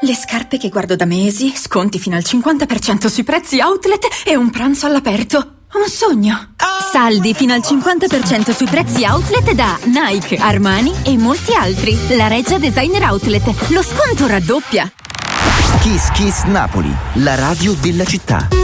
Le scarpe che guardo da mesi, sconti fino al 50% sui prezzi outlet e un pranzo all'aperto. Un sogno. Saldi fino al 50% sui prezzi outlet da Nike, Armani e molti altri. La Reggia Designer Outlet. Lo sconto raddoppia. Kiss Kiss Napoli, la radio della città.